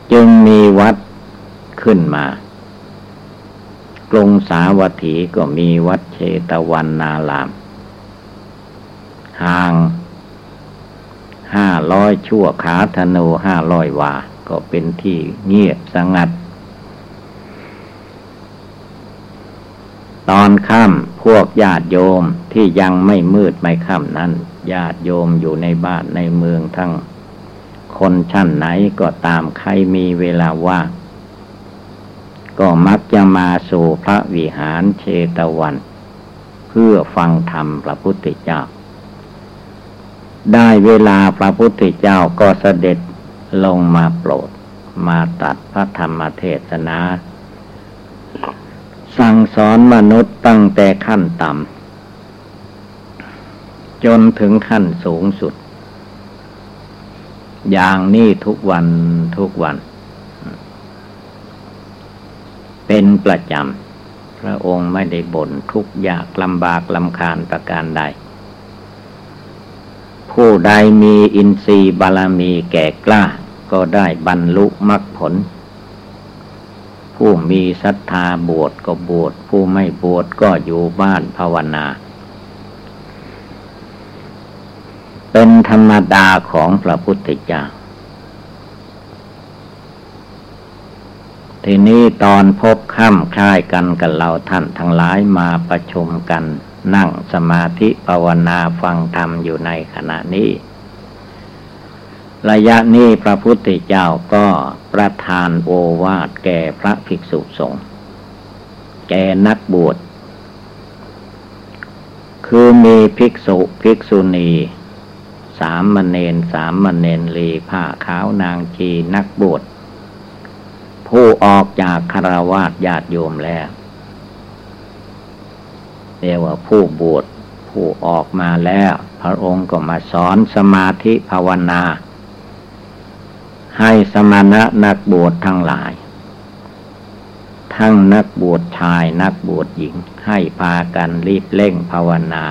จึงมีวัดขึ้นมากรุงสาวัตถีก็มีวัดเชตวันนารามห่าง500 ชั่วขาธนู500 วาก็เป็นที่เงียบสงัดตอนค่ำพวกญาติโยมที่ยังไม่มืดไม่ค่ำนั้นญาติโยมอยู่ในบ้านในเมืองทั้งคนชั้นไหนก็ตามใครมีเวลาว่างก็มักจะมาสู่พระวิหารเชตวันเพื่อฟังธรรมพระพุทธเจ้าได้เวลาพระพุทธเจ้าก็เสด็จลงมาโปรดมาตรัสพระธรรมเทศนาสั่งสอนมนุษย์ตั้งแต่ขั้นต่ำจนถึงขั้นสูงสุดอย่างนี้ทุกวันเป็นประจำพระองค์ไม่ได้บ่นทุกข์ยากลำบากรำคาญประการใดผู้ใดมีอินทรีย์บารมีแก่กล้าก็ได้บรรลุมรรคผลผู้มีศรัทธาบวชก็บวชผู้ไม่บวชก็อยู่บ้านภาวนาเป็นธรรมดาของพระพุทธเจ้าทีนี้ตอนพบค่ำคล้ายกันกับเราท่านทั้งหลายมาประชุมกันนั่งสมาธิภาวนาฟังธรรมอยู่ในขณะนี้ระยะนี้พระพุทธเจ้าก็ประทานโอวาทแก่พระภิกษุสงฆ์แก่นักบวชคือมีภิกษุภิกษุณีสามเณรสามเณรีผ้าขาวนางชีนักบวชผู้ออกจากฆราวาสญาติโยมแล้วเรียกว่าผู้บวชผู้ออกมาแล้วพระองค์ก็มาสอนสมาธิภาวนาให้สมณะนักบวชทั้งหลายทั้งนักบวชชายนักบวชหญิงให้พากันรีบเร่งภาวนา